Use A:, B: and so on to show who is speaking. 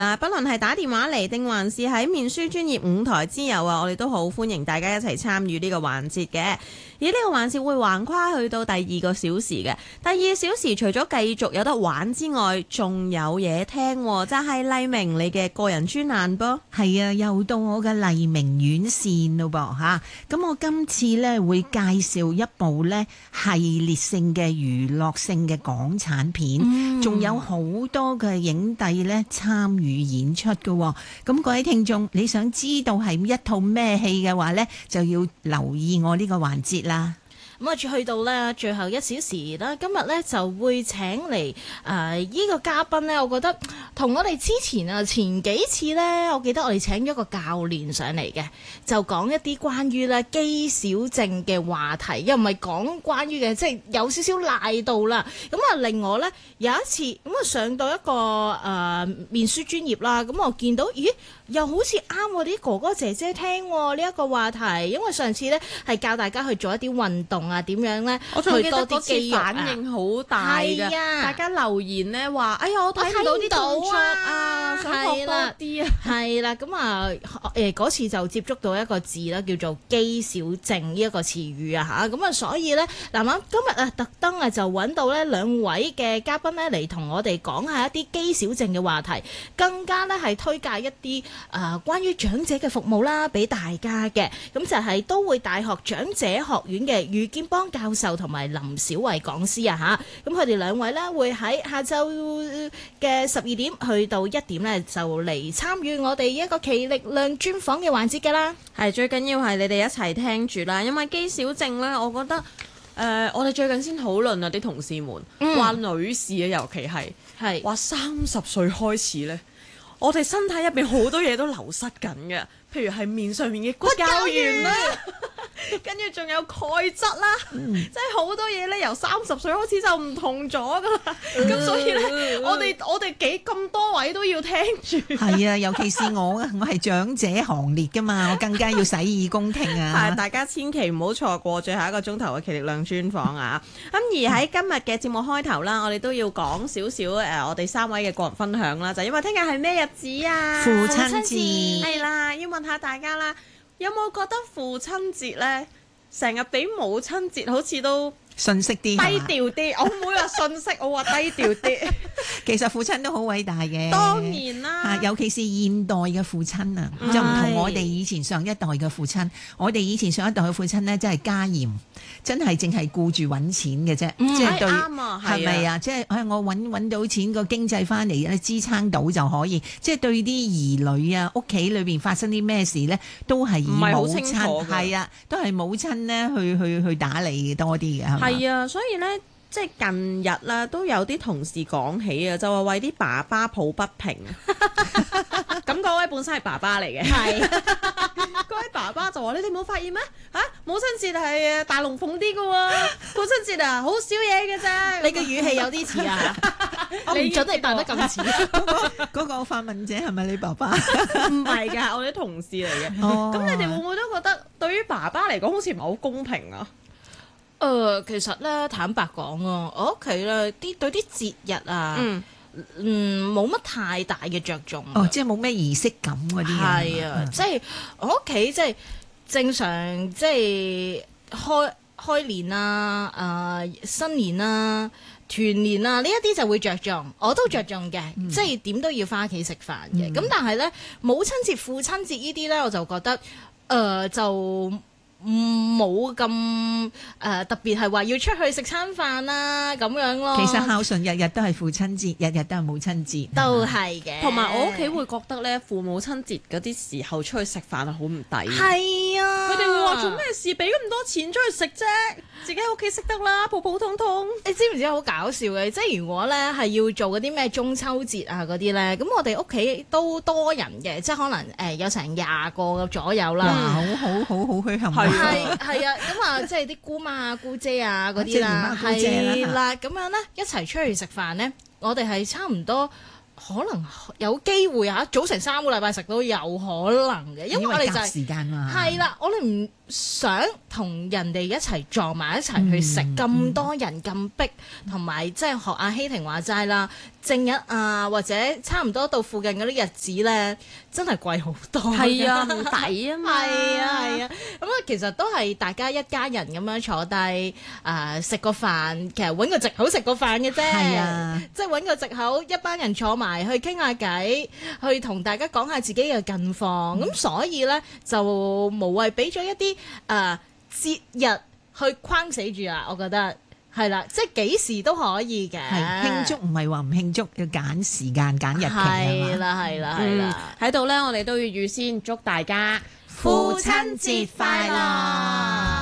A: 不論係打電話嚟定還是喺面書專頁舞台之友啊，我哋都好歡迎大家一齊參與呢個環節嘅。而呢個環節會橫跨去到第二個小時嘅。第二小時除咗繼續有得玩之外，仲有嘢聽，就係麗明你嘅個人專欄噃。
B: 係啊，又到我嘅麗明院線咯噃嚇。咁我今次呢會介紹一部呢系列性嘅娛樂性嘅港產片，仲有好多嘅影帝呢參與演出嘅。咁各位聽眾，你想知道係一套咩戲嘅話呢，就要留意我呢個環節啦。
C: 咁啊，去到咧最後一小時啦，今日咧就會請嚟依個嘉賓咧，我覺得同我哋之前前幾次咧，我記得我哋請咗個教練上嚟嘅，就講一啲關於咧肌少症嘅話題，又唔係講關於嘅，即係有少少賴到啦。咁啊，另外咧有一次咁啊，上到一個面書專頁啦，咁我見到咦，又好似啱我啲哥哥姐姐聽呢一個話題，因為上次咧係教大家去做一啲運動啊，點樣咧？
A: 我仲記得嗰次反應好大㗎，大家留言咧話：哎呀，我睇唔到啲動作啊，想學多啲啊！
C: 係啦，咁啊嗰次就接觸到一個字啦，叫做肌少症呢一個詞語啊嚇，咁啊所以咧嗱今日特登就揾到咧兩位嘅嘉賓咧嚟同我哋講下一啲肌少症嘅話題，更加咧係推介一啲關於長者嘅服務啦，俾大家嘅。咁就係都會大學長者學院嘅余建邦教授同埋林小慧講師啊嚇。咁佢哋兩位咧會喺下晝嘅12點去到1點咧就嚟參與我哋一個其力量專訪嘅環節㗎啦。
A: 係，最緊要係你哋一齊聽住啦，因為肌少症咧，我覺得我哋最近先討論啊，啲同事們話女士啊，尤其係話30歲開始咧，我哋身體入邊好多嘢都流失緊嘅，譬如係面上面嘅骨膠原啦，跟住仲有鈣質啦，即係好多嘢咧，由30歲開始就唔同咗噶啦。咁所以咧，我哋幾咁多位都要聽住。
B: 係啊，尤其是我係長者行列噶嘛，我更加要洗耳恭聽啊！
A: 係，大家千祈唔好錯過最後一個鐘頭嘅其力量專訪啊！咁而喺今日嘅節目開頭啦，我哋都要講少少我哋3位嘅個人分享啦，就因為聽日係咩日子啊？
B: 父親節
A: 係啦，要問下大家啦，有冇覺得父親節咧，成日比母親節好似都
B: 信息啲、
A: 低調啲？我唔會話信息，我話低調啲。
B: 其實父親都好偉大嘅，
A: 當然啦，
B: 尤其是現代嘅父親啊，就唔同我哋以前上一代嘅父親。我哋以前上一代嘅父親呢，真係家嚴，真係淨係顧住揾錢嘅啫，即係對，係咪啊？即係我揾到錢，個經濟翻嚟咧，支撐到就可以。即係對啲兒女啊，屋企裏邊發生啲咩事呢，都係以母親係啊，都係母親呢去打理多啲嘅。
A: 係啊，所以咧，即係近日啦，都有啲同事講起啊，就話為啲爸爸抱不平。咁嗰位本身係爸爸嚟嘅，係嗰位爸爸就話：你哋冇發現咩？母親節係大龍鳳啲嘅喎，父親節啊好少嘢嘅啫。
C: 你嘅語氣有啲似啊，我唔準你扮得咁似。
B: 嗰個發問者係咪你爸爸？
A: 唔係㗎，我哋啲同事嚟嘅。咁你哋會唔會都覺得對於爸爸嚟講好似唔係好公平啊？
C: 其實咧，坦白講啊，我屋企咧對啲節日啊，冇乜太大嘅着重。
B: 即係冇咩儀式感嗰啲。
C: 係啊，即係我屋企即係正常，即係開年啊、新年啊、團年啊呢一啲就會着重，我都着重嘅，即係點都要返屋企食飯嘅。咁但係咧，母親節、父親節呢啲咧，我就覺得就冇咁特別係話要出去食餐飯啦咁樣咯。
B: 其實孝順日日都係父親節，日日都係母親節，
C: 都係嘅。
A: 同埋我屋企會覺得咧，父母親節嗰啲時候出去食飯係好唔抵。
C: 係啊，
A: 佢哋會話做咩事俾咁多錢出去食啫？自己喺屋企食得啦，普普通通。
C: 你知唔知好搞笑嘅？即係如果咧係要做嗰啲咩中秋節啊嗰啲咧，咁我哋屋企都多人嘅，即係可能有成20個左右啦。
B: 哇，好虛冚。
C: 係啊，咁啊，即係啲姑媽啊、姑姐啊嗰啲啦，係啦，咁樣咧一齊出去食飯咧，我哋係差唔多。可能有機會早成3個禮拜食都有可能嘅，因為我哋就係
B: 時間嘛。
C: 係啦，我哋唔想同人哋一齊撞埋一齊去食咁多人咁逼，同埋即係學阿希婷話齋啦， 正日啊，或者差唔多到附近嗰啲日子咧，真係貴好多。
A: 係啊，唔抵啊嘛。
C: 係啊係啊，咁啊其實都係大家一家人咁樣坐低食個飯，其實揾個藉口食個飯嘅啫。
B: 係啊，
C: 即係揾個藉口，一班人坐埋去傾下偈，去同大家講下自己嘅近況。咁所以咧就無謂俾咗一啲節日去框死住啊！我覺得。係啦，即係幾時都可以嘅。
B: 慶祝唔係話唔慶祝，要揀時間揀日期啊嘛。
C: 係啦係啦係啦，
A: 喺度咧，我哋都要預先祝大家
C: 父親節快樂。